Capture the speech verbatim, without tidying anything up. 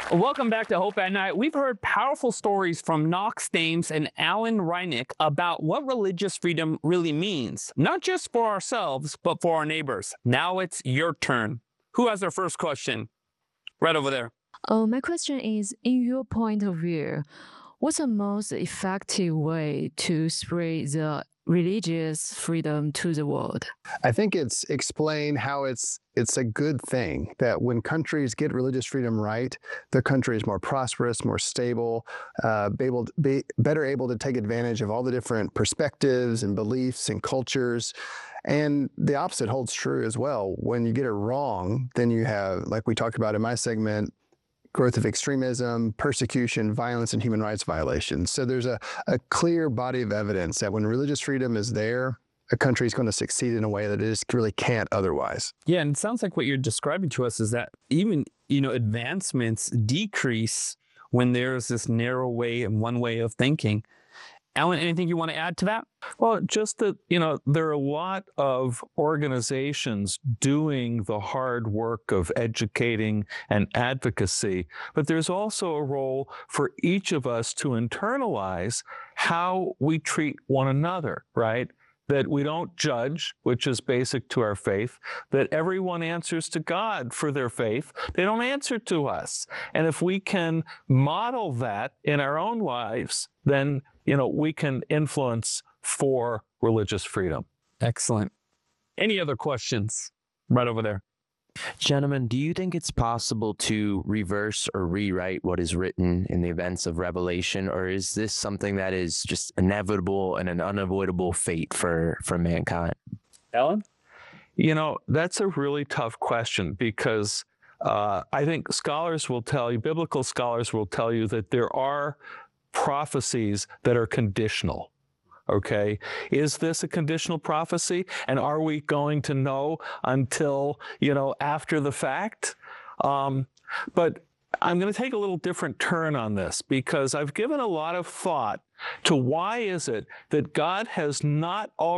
Welcome back to Hope at Night. We've heard powerful stories from Knox Thames and Alan Reinick about what religious freedom really means, not just for ourselves, but for our neighbors. Now it's your turn. Who has their first question? Right over there. Uh, my question is, in your point of view, what's the most effective way to spread the religious freedom to the world? I think it's explain how it's it's a good thing that when countries get religious freedom right, the country is more prosperous, more stable, uh, be able to be better able to take advantage of all the different perspectives and beliefs and cultures. And the opposite holds true as well. When you get it wrong, then you have, like we talked about in my segment, growth of extremism, persecution, violence, and human rights violations. So there's a, a clear body of evidence that when religious freedom is there, a country is going to succeed in a way that it just really can't otherwise. Yeah, and it sounds like what you're describing to us is that even, you know, advancements decrease when there's this narrow way and one way of thinking. Alan, anything you want to add to that? Well, just that, you know, there are a lot of organizations doing the hard work of educating and advocacy, but there's also a role for each of us to internalize how we treat one another, right? That we don't judge, which is basic to our faith, that everyone answers to God for their faith. They don't answer to us. And if we can model that in our own lives, then, you know, we can influence for religious freedom. Excellent. Any other questions? Right over there. Gentlemen, do you think it's possible to reverse or rewrite what is written in the events of Revelation, or is this something that is just inevitable and an unavoidable fate for, for mankind? Alan? You know, that's a really tough question because uh, I think scholars will tell you, biblical scholars will tell you that there are prophecies that are conditional. Okay, is this a conditional prophecy? And are we going to know until, you know, after the fact? Um, but I'm going to take a little different turn on this because I've given a lot of thought to why is it that God has not already